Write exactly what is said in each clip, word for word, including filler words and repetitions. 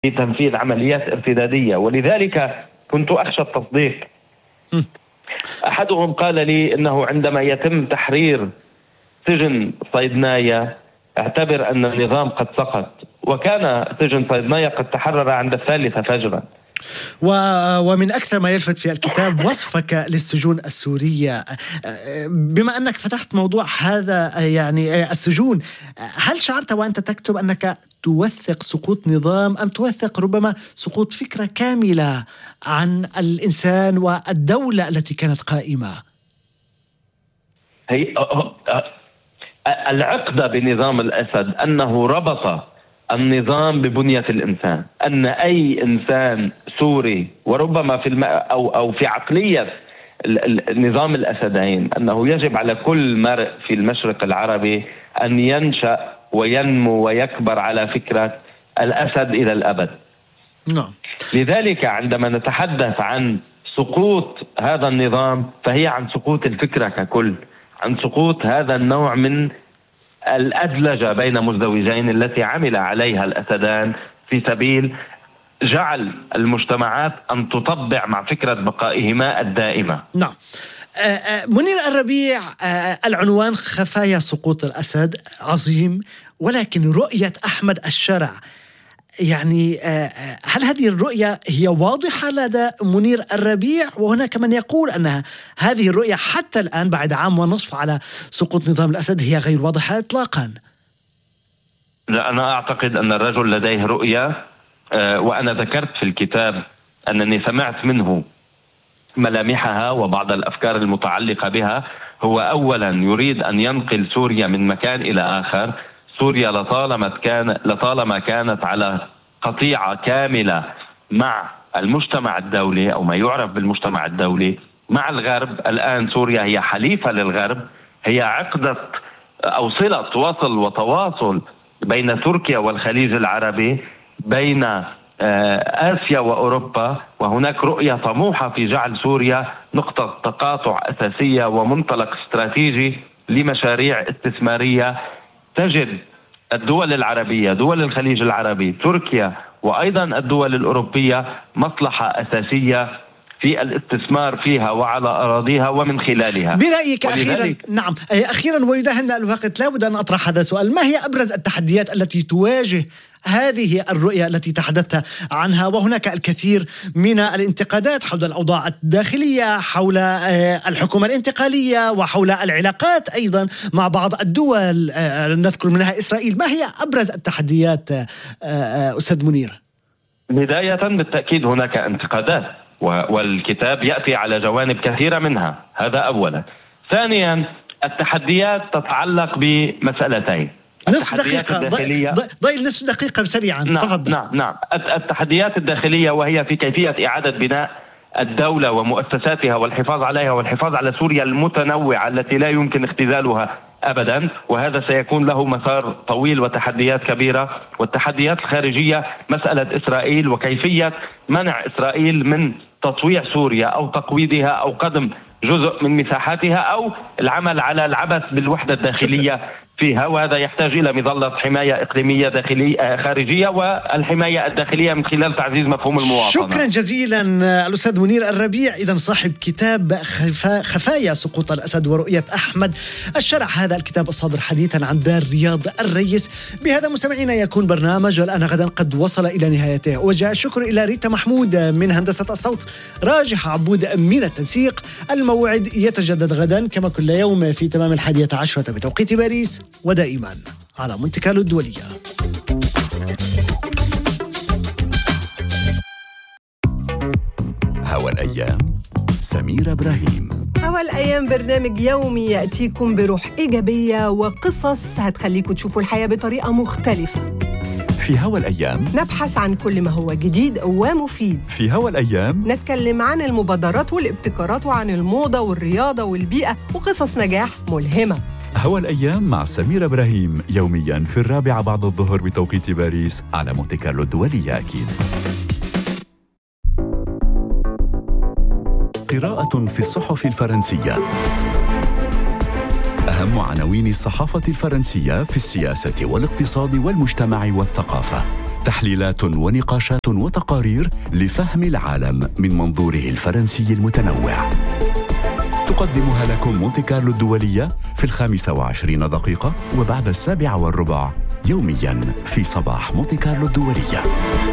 تنفيذ عمليات ارتدادية، ولذلك كنت أخشى التصديق. أحدهم قال لي إنه عندما يتم تحرير سجن صيدنايا اعتبر أن النظام قد سقط، وكان سجن صيدنايا قد تحرر عند الثالثة فجرا. ومن أكثر ما يلفت في الكتاب وصفك للسجون السورية. بما أنك فتحت موضوع هذا يعني السجون، هل شعرت وأنت تكتب أنك توثق سقوط نظام أم توثق ربما سقوط فكرة كاملة عن الإنسان والدولة التي كانت قائمة؟ هي العقدة بنظام الأسد أنه ربط النظام ببنية الإنسان، أن أي إنسان سوري وربما في الم... أو أو في عقلية النظام الأسدين أنه يجب على كل مرء في المشرق العربي أن ينشأ وينمو ويكبر على فكرة الأسد إلى الأبد. نعم. لذلك عندما نتحدث عن سقوط هذا النظام فهي عن سقوط الفكرة ككل، عن سقوط هذا النوع من الأدلجة بين مزدوجين التي عمل عليها الأسدان في سبيل جعل المجتمعات أن تطبع مع فكرة بقائهما الدائمة. نعم. منير الربيع، العنوان خفايا سقوط الأسد عظيم، ولكن رؤية أحمد الشرع، يعني هل هذه الرؤية هي واضحة لدى منير الربيع؟ وهناك من يقول أن هذه الرؤية حتى الآن بعد عام ونصف على سقوط نظام الأسد هي غير واضحة إطلاقا. لا، أنا أعتقد أن الرجل لديه رؤية، وأنا ذكرت في الكتاب أنني سمعت منه ملامحها وبعض الأفكار المتعلقة بها. هو أولا يريد أن ينقل سوريا من مكان إلى آخر. سوريا لطالما كان لطالما كانت على قطيعة كاملة مع المجتمع الدولي أو ما يعرف بالمجتمع الدولي مع الغرب. الآن سوريا هي حليفة للغرب، هي عقدة أو صلة وصل وتواصل بين تركيا والخليج العربي، بين آسيا وأوروبا، وهناك رؤية طموحة في جعل سوريا نقطة تقاطع أساسية ومنطلق استراتيجي لمشاريع استثمارية. تجد الدول العربية، دول الخليج العربي، تركيا وأيضا الدول الأوروبية مصلحة أساسية في الاستثمار فيها وعلى أراضيها ومن خلالها. برأيك أخيرا، نعم أخيرا ويداهمنا الوقت، لا بد أن أطرح هذا السؤال: ما هي أبرز التحديات التي تواجه هذه الرؤية التي تحدثت عنها؟ وهناك الكثير من الانتقادات حول الأوضاع الداخلية، حول الحكومة الانتقالية، وحول العلاقات أيضا مع بعض الدول، نذكر منها إسرائيل. ما هي أبرز التحديات أستاذ منير؟ بداية بالتأكيد هناك انتقادات، والكتاب يأتي على جوانب كثيرة منها، هذا أولا. ثانيا التحديات تتعلق بمسألتين: نصف دقيقة، ضيل نصف دقيقة سريعا. نعم تفضل. نعم نعم التحديات الداخلية، وهي في كيفية إعادة بناء الدولة ومؤسساتها والحفاظ عليها والحفاظ على سوريا المتنوعة التي لا يمكن اختزالها أبدا، وهذا سيكون له مسار طويل وتحديات كبيرة. والتحديات الخارجية مسألة إسرائيل وكيفية منع إسرائيل من تطويع سوريا أو تقويضها أو قدم جزء من مساحاتها أو العمل على العبث بالوحدة الداخلية فيها، وهذا يحتاج إلى مظلة حماية إقليمية داخلية خارجية، والحماية الداخلية من خلال تعزيز مفهوم المواطنة. شكرا جزيلا الأستاذ منير الربيع، إذن صاحب كتاب خفا خفايا سقوط الأسد ورؤية أحمد الشرع. هذا الكتاب الصادر حديثا عن دار رياض الريس. بهذا مستمعينا يكون برنامج والآن غدا قد وصل إلى نهايته، وجاء الشكر إلى ريتا محمود من هندسة الصوت، راجح عبود من التنسيق. الموعد يتجدد غدا كما كل يوم في تمام الحادية عشرة بتوقيت باريس، ودائما على مونتي كارلو الدولية. هوا الأيام، سميرة إبراهيم. هوا الأيام برنامج يومي يأتيكم بروح إيجابية وقصص هتخليكم تشوفوا الحياة بطريقة مختلفة. في هوا الأيام نبحث عن كل ما هو جديد ومفيد. في هوا الأيام نتكلم عن المبادرات والابتكارات وعن الموضة والرياضة والبيئة وقصص نجاح ملهمة. هوا الأيام مع سميرة إبراهيم يومياً في الرابعة بعد الظهر بتوقيت باريس على مونتي كارلو الدولية. أكيد. قراءة في الصحف الفرنسية. أهم عناوين الصحافة الفرنسية في السياسة والاقتصاد والمجتمع والثقافة. تحليلات ونقاشات وتقارير لفهم العالم من منظوره الفرنسي المتنوع. تقدمها لكم مونتي كارلو الدولية في الخامسة وعشرين دقيقة وبعد السابعة والربع يوميا في صباح مونتي كارلو الدولية.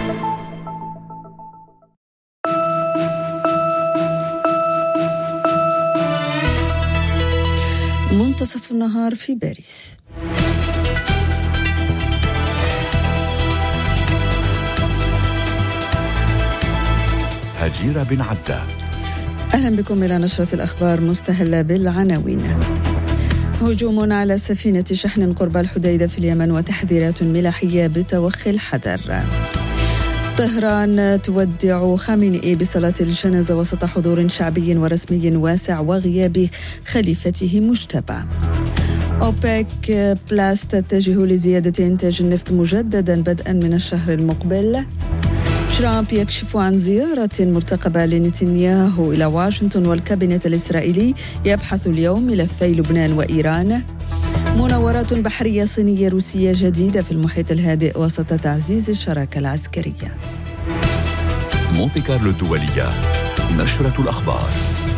منتصف النهار في باريس. هجيرة بن عدة. أهلا بكم إلى نشرة الأخبار مستهلة بالعناوين. هجوم على سفينة شحن قرب الحديدة في اليمن وتحذيرات ملاحية بتوخي الحذر. طهران تودع خامنئي بصلاة الجنازة وسط حضور شعبي ورسمي واسع وغياب خليفته مجتبى. أوبك بلاس تتجه لزيادة إنتاج النفط مجددا بدءا من الشهر المقبل. ترامب يكشف عن زيارة مرتقبة لنتنياهو إلى واشنطن، والكابينت الإسرائيلي يبحث اليوم ملفي لبنان وإيران. مناورات بحرية صينية روسية جديدة في المحيط الهادئ وسط تعزيز الشراكة العسكرية. مونتي كارلو الدولية، نشرة الأخبار.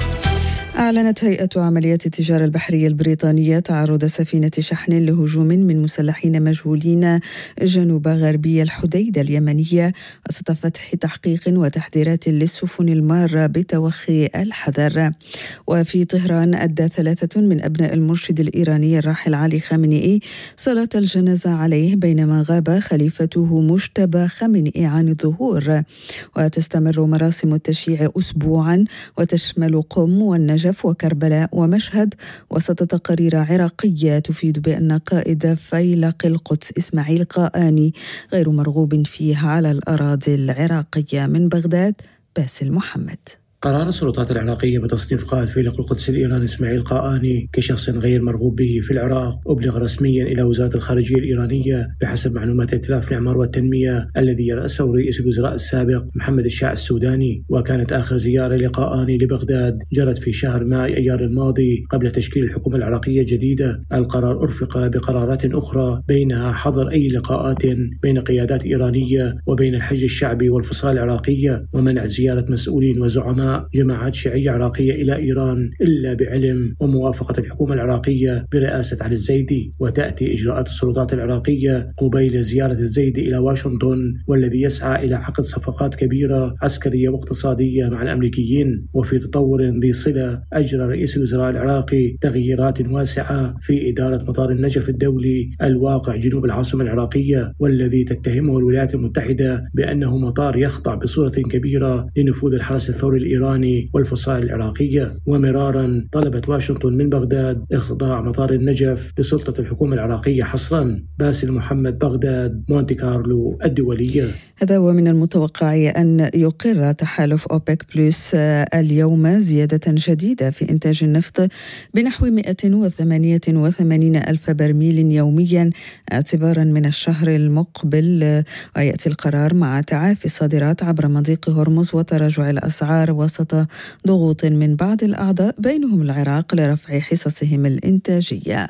أعلنت هيئة عمليات التجارة البحرية البريطانية تعرض سفينة شحن لهجوم من مسلحين مجهولين جنوب غربي الحديدة اليمنية وسط فتح تحقيق وتحذيرات للسفن المارة بتوخي الحذر. وفي طهران أدى ثلاثة من أبناء المرشد الإيراني الراحل علي خامنئي صلاة الجنازة عليه بينما غاب خليفته مجتبى خامنئي عن الظهور. وتستمر مراسم التشييع أسبوعا وتشمل قم والنجف وكربلاء ومشهد وسط تقارير عراقية تفيد بأن قائد فيلق القدس إسماعيل قائاني غير مرغوب فيه على الأراضي العراقية. من بغداد باسل محمد. قرار السلطات العراقية بتصنيف قائد فيلق القدس الإيراني إسماعيل قائاني كشخص غير مرغوب به في العراق أبلغ رسميا إلى وزارة الخارجية الإيرانية بحسب معلومات ائتلاف الإعمار والتنمية الذي يرأسه رئيس الوزراء السابق محمد الشاع السوداني. وكانت آخر زيارة لقائاني لبغداد جرت في شهر ماي أيار الماضي قبل تشكيل الحكومة العراقية الجديدة. القرار أرفق بقرارات أخرى بينها حظر أي لقاءات بين قيادات إيرانية وبين الحشد الشعبي والفصائل العراقية ومنع زيارة مسؤولين وزعماء جماعات شيعية عراقية إلى إيران إلا بعلم وموافقة الحكومة العراقية برئاسة علي الزيدي. وتأتي إجراءات السلطات العراقية قبيل زيارة الزيدي إلى واشنطن والذي يسعى إلى عقد صفقات كبيرة عسكرية واقتصادية مع الأمريكيين. وفي تطور ذي صلة أجرى رئيس الوزراء العراقي تغييرات واسعة في إدارة مطار النجف الدولي الواقع جنوب العاصمة العراقية والذي تتهمه الولايات المتحدة بأنه مطار يخضع بصورة كبيرة لنفوذ الحرس الثوري الإيراني والفصائل العراقية. ومرارا طلبت واشنطن من بغداد إخضاع مطار النجف لسلطة الحكومة العراقية حصرا. باسل محمد، بغداد، مونتي كارلو الدولية. هذا ومن المتوقع أن يقر تحالف أوبك بلس اليوم زيادة جديدة في إنتاج النفط بنحو مئة وثمانية وثمانين ألف برميل يوميا اعتبارا من الشهر المقبل. ويأتي القرار مع تعافي الصادرات عبر مضيق هرمز وتراجع الأسعار وسط ضغوط من بعض الأعضاء بينهم العراق لرفع حصصهم الإنتاجية.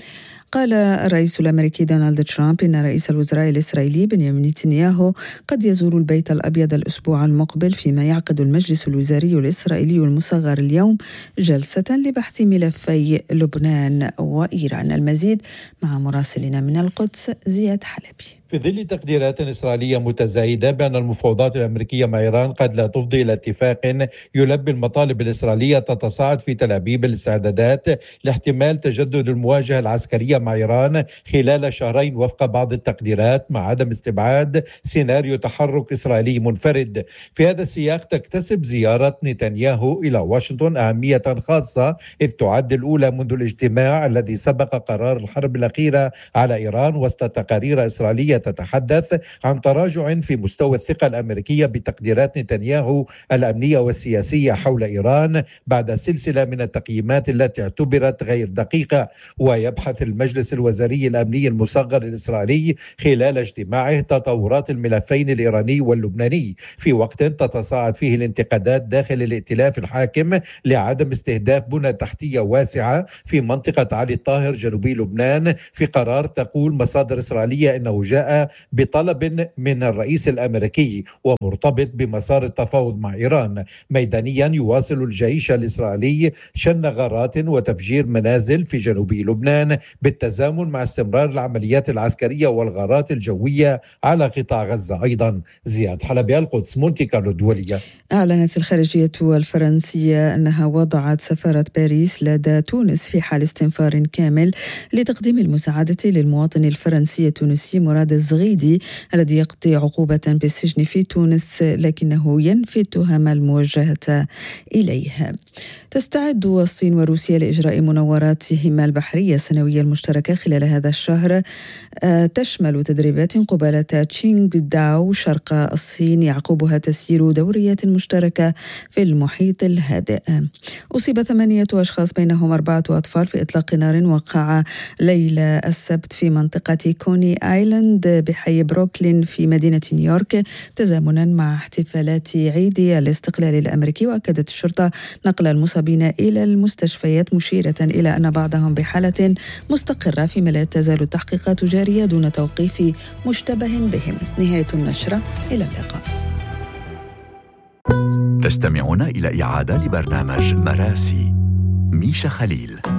قال الرئيس الأمريكي دونالد ترامب إن رئيس الوزراء الإسرائيلي بنيامين نتنياهو قد يزور البيت الأبيض الأسبوع المقبل فيما يعقد المجلس الوزاري الإسرائيلي المصغر اليوم جلسة لبحث ملفي لبنان وإيران. المزيد مع مراسلنا من القدس زياد حلبي. في ظل تقديرات إسرائيلية متزايدة بأن المفاوضات الأمريكية مع إيران قد لا تفضي إلى اتفاق يلبي المطالب الإسرائيلية، تتصاعد في تل أبيب الاستعدادات لاحتمال تجدد المواجهة العسكرية مع إيران خلال شهرين وفق بعض التقديرات، مع عدم استبعاد سيناريو تحرك إسرائيلي منفرد. في هذا السياق تكتسب زيارة نتنياهو إلى واشنطن أهمية خاصة، إذ تعد الأولى منذ الاجتماع الذي سبق قرار الحرب الأخيرة على إيران، وسط تقارير إسرائيلية تتحدث عن تراجع في مستوى الثقة الأمريكية بتقديرات نتنياهو الأمنية والسياسية حول إيران بعد سلسلة من التقييمات التي اعتبرت غير دقيقة. ويبحث المجلس الوزاري الأمني المصغر الإسرائيلي خلال اجتماعه تطورات الملفين الإيراني واللبناني، في وقت تتصاعد فيه الانتقادات داخل الائتلاف الحاكم لعدم استهداف بنى تحتية واسعة في منطقة علي الطاهر جنوبي لبنان. في قرار تقول مصادر إسرائيلية إنه جاء جاء بطلب من الرئيس الأمريكي ومرتبط بمسار التفاوض مع إيران. ميدانيا يواصل الجيش الإسرائيلي شن غارات وتفجير منازل في جنوب لبنان بالتزامن مع استمرار العمليات العسكرية والغارات الجوية على قطاع غزة. أيضا زياد حلبي، القدس، مونتي كارلو الدولية. أعلنت الخارجية الفرنسية أنها وضعت سفارة باريس لدى تونس في حال استنفار كامل لتقديم المساعدة للمواطن الفرنسي التونسي مراد الزغيدي الذي يقضي عقوبة بالسجن في تونس، لكنه ينفي التهم الموجهة إليه. تستعد الصين وروسيا لإجراء مناوراتهما البحرية السنوية المشتركة خلال هذا الشهر، تشمل تدريبات قبالة تشينغ داو شرق الصين يعقبها تسيير دوريات مشتركة في المحيط الهادئ. أصيب ثمانية أشخاص بينهم أربعة أطفال في إطلاق نار وقع ليلة السبت في منطقة كوني آيلاند بحي بروكلين في مدينة نيويورك تزامنا مع احتفالات عيد الاستقلال الأمريكي. وأكدت الشرطة نقل المصابين إلى المستشفيات مشيرة إلى أن بعضهم بحالة مستقرة، فيما لا تزال التحقيقات جارية دون توقيف مشتبه بهم. نهاية النشرة، إلى اللقاء. تستمعون إلى إعادة لبرنامج مراسي. ميشا خليل.